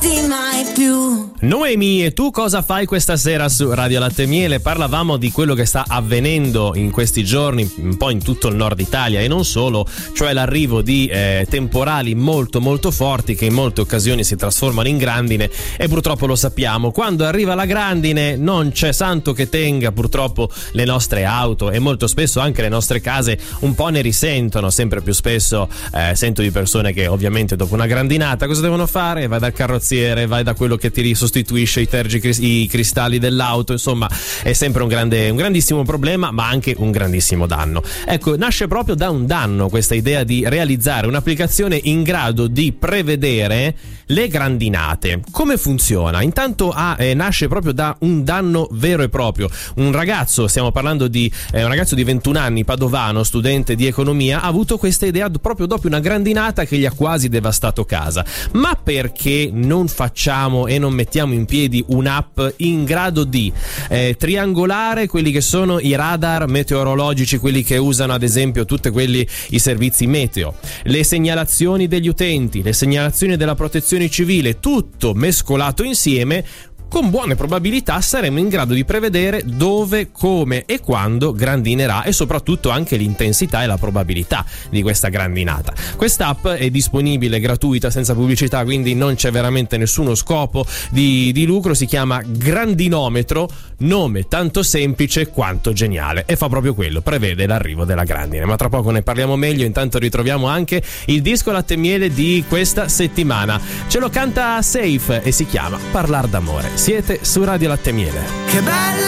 lasciarti mai più. Noemi, e tu cosa fai questa sera su Radio Latte e Miele? Parlavamo di quello che sta avvenendo in questi giorni un po' in tutto il nord Italia e non solo, cioè l'arrivo di temporali molto molto forti che in molte occasioni si trasformano in grandine, e purtroppo lo sappiamo, quando arriva la grandine non c'è santo che tenga. Purtroppo le nostre auto e molto spesso anche le nostre case un po' ne risentono. Sempre più spesso sento di persone che ovviamente dopo una grandinata cosa devono fare? Vai dal carrozziere, vai da quello che ti sostituisce i cristalli dell'auto. Insomma, è sempre un grandissimo problema, ma anche un grandissimo danno. Ecco, nasce proprio da un danno questa idea di realizzare un'applicazione in grado di prevedere le grandinate. Come funziona? Intanto nasce proprio da un danno vero e proprio. Un ragazzo, stiamo parlando di un ragazzo di 21 anni, padovano, studente di economia, ha avuto questa idea proprio dopo una grandinata che gli ha quasi devastato casa. Ma perché non facciamo e non mettiamo in piedi un'app in grado di triangolare quelli che sono i radar meteorologici, quelli che usano ad esempio i servizi meteo, le segnalazioni degli utenti, le segnalazioni della protezione civile, tutto mescolato insieme? Con buone probabilità saremo in grado di prevedere dove, come e quando grandinerà, e soprattutto anche l'intensità e la probabilità di questa grandinata. Quest'app è disponibile, gratuita, senza pubblicità, quindi non c'è veramente nessuno scopo di lucro. Si chiama Grandinometro, nome tanto semplice quanto geniale, e fa proprio quello, prevede l'arrivo della grandine. Ma tra poco ne parliamo meglio. Intanto ritroviamo anche il disco Latte e Miele di questa settimana. Ce lo canta Safe e si chiama Parlar d'amore. Siete su Radio Latte e Miele. Che bello!